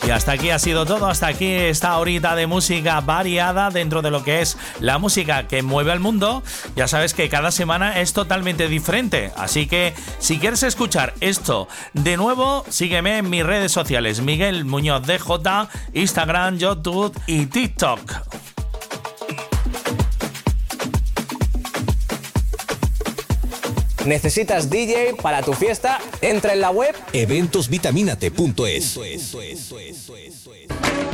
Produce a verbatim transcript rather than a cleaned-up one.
Y hasta aquí ha sido todo, hasta aquí esta horita de música variada dentro de lo que es la música que mueve al mundo. Ya sabes que cada semana es totalmente diferente, así que si quieres escuchar esto de nuevo, sígueme en mis redes sociales, Miguel Muñoz D J, Instagram, YouTube y TikTok. ¿Necesitas D J para tu fiesta? Entra en la web eventos vitaminate punto es.